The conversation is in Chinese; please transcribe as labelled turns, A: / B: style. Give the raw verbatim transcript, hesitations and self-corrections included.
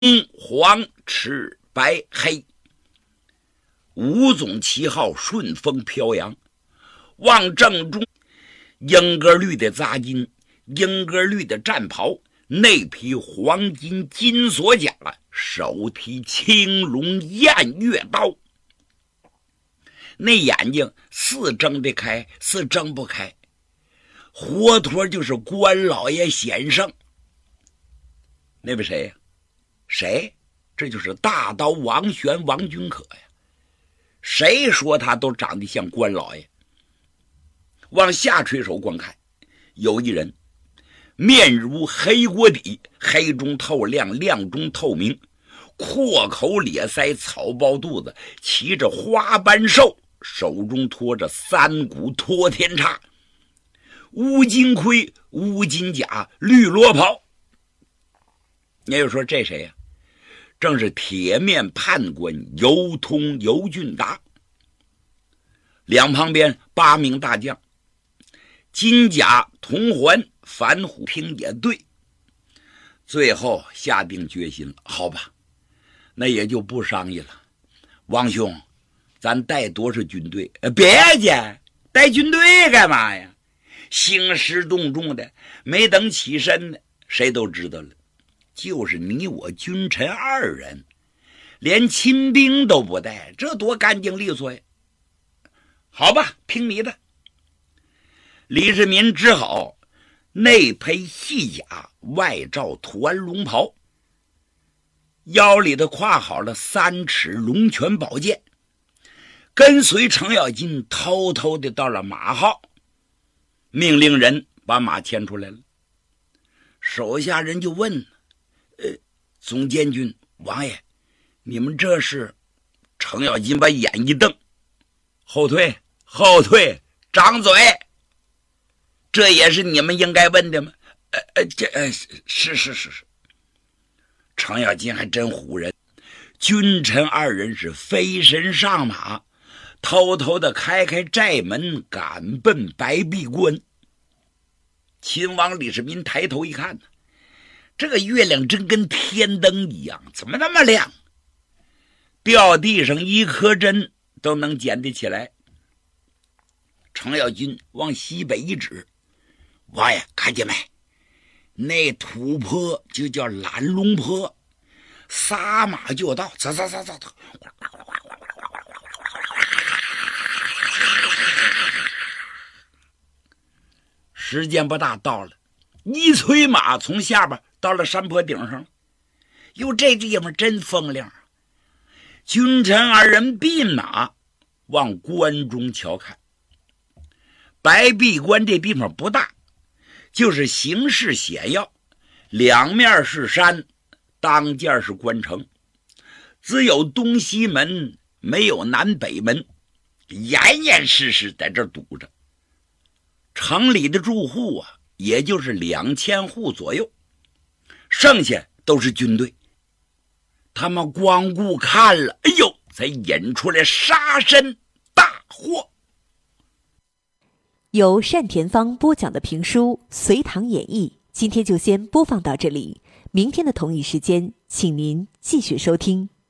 A: 黄赤白黑，五种旗号顺风飘扬。往正中，英格绿的扎金，英格绿的战袍，内披黄金金锁甲，手提青龙偃月刀。那眼睛似睁得开，似睁不开，活脱就是关老爷先生。那位谁呀？谁？这就是大刀王玄王君可呀！谁说他都长得像关老爷？往下垂手观看，有一人面如黑锅底，黑中透亮，亮中透明，阔口咧腮，草包肚子，骑着花斑兽，手中托着三股托天叉，乌金盔，乌金甲，绿罗袍。你又说这谁呀？正是铁面判官尤通尤俊达。两旁边八名大将，金甲铜环，反虎听也对。最后下定决心了，好吧，那也就不商议了。王兄，咱带多少军队？呃，别介，带军队干嘛呀？兴师动众的，没等起身呢，谁都知道了，就是你我君臣二人，连亲兵都不带，这多干净利索呀！好吧，听你的。李世民只好内披细甲，外罩团龙袍，腰里头挎好了三尺龙泉宝剑，跟随程咬金偷偷的到了马号，命令人把马牵出来了。手下人就问，呃，总监军王爷，你们这是？程咬金把眼一瞪，后退，后退，张嘴。这也是你们应该问的吗？呃呃，这呃是是是是。程咬金还真唬人，君臣二人是飞身上马，偷偷的开开寨门，赶奔白壁关。秦王李世民抬头一看，这个月亮真跟天灯一样，怎么那么亮？掉地上一颗针都能捡得起来。程咬金往西北一指，王爷看见没？那土坡就叫拦龙坡，撒马就到，走走走走走。时间不大，到了，一催马从下边到了山坡顶上。哟，这地方真风凉。君臣二人并马往关中瞧看。白壁关这地方不大，就是形势险要，两面是山，当间是关城，只有东西门，没有南北门，严严实实在这堵着。城里的住户啊，也就是两千户左右，剩下都是军队。他们光顾看了，哎呦，才引出来杀身大祸。
B: 由单田芳播讲的评书《隋唐演义》，今天就先播放到这里，明天的同一时间，请您继续收听。